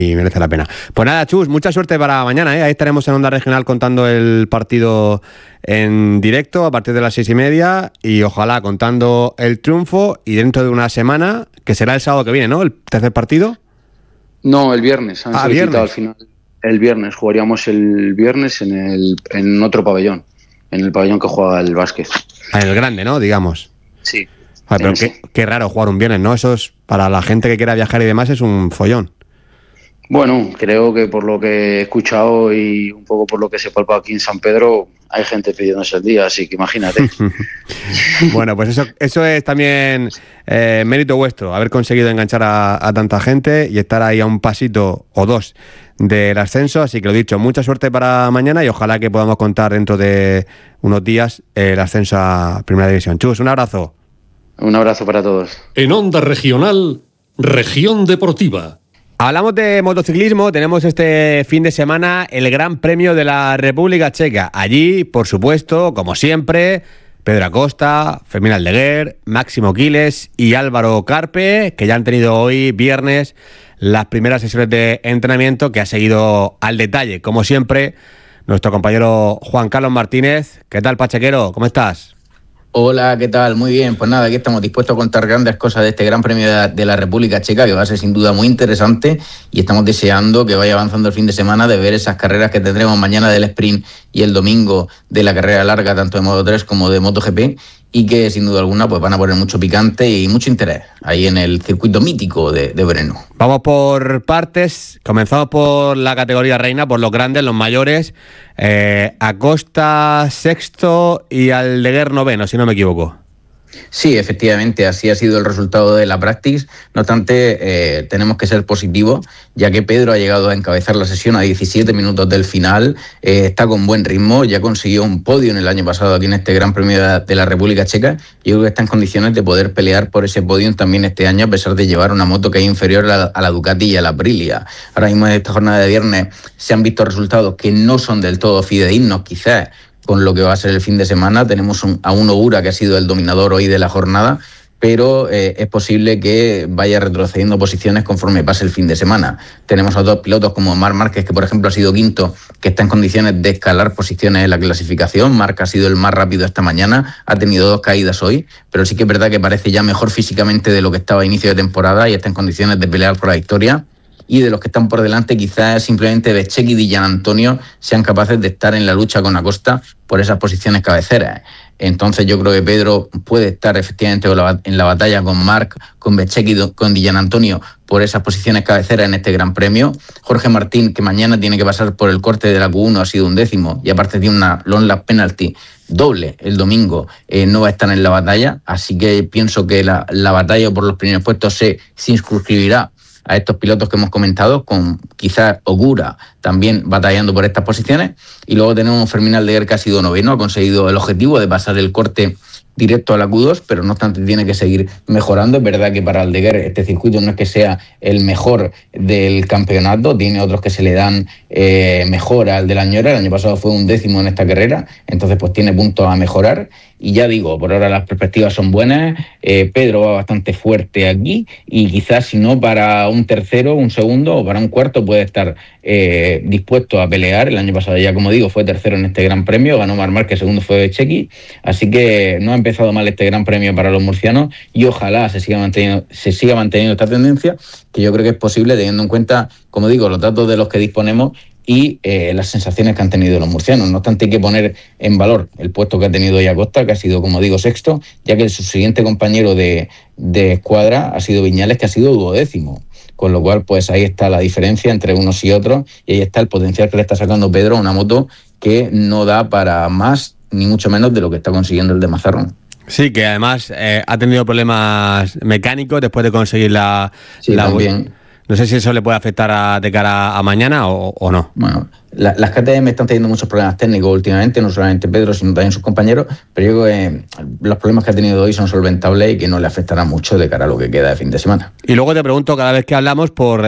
y merece la pena. Pues nada, Chus, mucha suerte para mañana, ¿eh? Ahí estaremos en Onda Regional contando el partido en directo a partir de las 6:30 y ojalá contando el triunfo y dentro de una semana, que será el sábado que viene, ¿no? El tercer partido. No, el viernes. Han solicitado al final. El viernes. Jugaríamos el viernes en otro pabellón. En el pabellón que juega el básquet. En el grande, ¿no? Digamos. Sí. Pero qué raro jugar un viernes, ¿no? Eso es, para la gente que quiera viajar y demás, es un follón. Bueno, creo que por lo que he escuchado y un poco por lo que se palpa aquí en San Pedro, hay gente pidiéndose el día, así que imagínate. Bueno, pues eso es también mérito vuestro, haber conseguido enganchar a tanta gente y estar ahí a un pasito o dos del ascenso. Así que lo dicho, mucha suerte para mañana y ojalá que podamos contar dentro de unos días el ascenso a Primera División. Chus, un abrazo. Un abrazo para todos. En Onda Regional, Región Deportiva. Hablamos de motociclismo, tenemos este fin de semana el Gran Premio de la República Checa. Allí, por supuesto, como siempre, Pedro Acosta, Fermín Aldeguer, Máximo Quiles y Álvaro Carpe, que ya han tenido hoy, viernes, las primeras sesiones de entrenamiento que ha seguido al detalle, como siempre, nuestro compañero Juan Carlos Martínez. ¿Qué tal, Pachequero? ¿Cómo estás? Hola, ¿qué tal? Muy bien, pues nada, aquí estamos dispuestos a contar grandes cosas de este Gran Premio de la República Checa, que va a ser sin duda muy interesante, y estamos deseando que vaya avanzando el fin de semana, de ver esas carreras que tendremos mañana del sprint y el domingo de la carrera larga, tanto de Moto 3 como de MotoGP, y que sin duda alguna pues van a poner mucho picante y mucho interés ahí en el circuito mítico de Brno. Vamos por partes, comenzamos por la categoría reina, por los grandes, los mayores. Acosta sexto y Aldeguer noveno, si no me equivoco. Sí, efectivamente, así ha sido el resultado de la practice. No obstante, tenemos que ser positivos, ya que Pedro ha llegado a encabezar la sesión a 17 minutos del final, está con buen ritmo, ya consiguió un podio en el año pasado aquí en este Gran Premio de la República Checa. Yo creo que está en condiciones de poder pelear por ese podio también este año, a pesar de llevar una moto que es inferior a la Ducati y a la Aprilia. Ahora mismo en esta jornada de viernes se han visto resultados que no son del todo fidedignos, quizás, con lo que va a ser el fin de semana. Tenemos a un Ogura que ha sido el dominador hoy de la jornada, pero es posible que vaya retrocediendo posiciones conforme pase el fin de semana. Tenemos a dos pilotos como Marc Márquez, que por ejemplo ha sido quinto, que está en condiciones de escalar posiciones en la clasificación. Marc ha sido el más rápido esta mañana, ha tenido 2 caídas hoy, pero sí que es verdad que parece ya mejor físicamente de lo que estaba a inicio de temporada y está en condiciones de pelear por la victoria. Y de los que están por delante, quizás simplemente Bezzecchi y Di Giannantonio sean capaces de estar en la lucha con Acosta por esas posiciones cabeceras. Entonces yo creo que Pedro puede estar efectivamente en la batalla con Marc, con Bezzecchi, con Di Giannantonio por esas posiciones cabeceras en este Gran Premio. Jorge Martín, que mañana tiene que pasar por el corte de la Q1, ha sido un 10º y aparte tiene una long lap penalty doble el domingo, no va a estar en la batalla. Así que pienso que la batalla por los primeros puestos se circunscribirá a estos pilotos que hemos comentado, con quizás Ogura también batallando por estas posiciones. Y luego tenemos Fermín Aldeguer, que ha sido noveno, ha conseguido el objetivo de pasar el corte directo a la Q2, pero no obstante tiene que seguir mejorando. Es verdad que para Aldeguer este circuito no es que sea el mejor del campeonato, tiene otros que se le dan mejor al del Añora. El año pasado fue un 10º en esta carrera, entonces pues tiene puntos a mejorar. Y ya digo, por ahora las perspectivas son buenas. Pedro va bastante fuerte aquí y quizás si no para un tercero, un segundo o para un cuarto puede estar dispuesto a pelear. El año pasado ya, como digo, fue tercero en este Gran Premio, ganó Marc Márquez, segundo fue Bezzecchi. Así que no ha empezado mal este Gran Premio para los murcianos y ojalá se siga manteniendo esta tendencia, que yo creo que es posible teniendo en cuenta, como digo, los datos de los que disponemos y las sensaciones que han tenido los murcianos. No obstante, hay que poner en valor el puesto que ha tenido hoy Acosta, que ha sido, como digo, sexto, ya que su siguiente compañero de escuadra ha sido Viñales, que ha sido 12º. Con lo cual, pues ahí está la diferencia entre unos y otros y ahí está el potencial que le está sacando Pedro a una moto que no da para más, ni mucho menos de lo que está consiguiendo el de Mazarrón. Sí, que además ha tenido problemas mecánicos después de conseguir Sí, también. No sé si eso le puede afectar de cara a mañana o no. Bueno, las KTM están teniendo muchos problemas técnicos últimamente, no solamente Pedro, sino también sus compañeros, pero yo creo que los problemas que ha tenido hoy son solventables y que no le afectará mucho de cara a lo que queda de fin de semana. Y luego te pregunto cada vez que hablamos por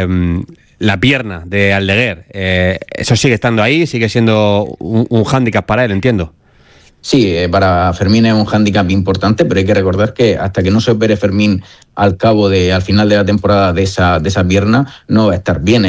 la pierna de Aldeguer. ¿Eso sigue estando ahí? ¿Sigue siendo un hándicap para él, entiendo? Sí, para Fermín es un hándicap importante, pero hay que recordar que hasta que no se opere Fermín al final de la temporada de esa pierna, no va a estar bien.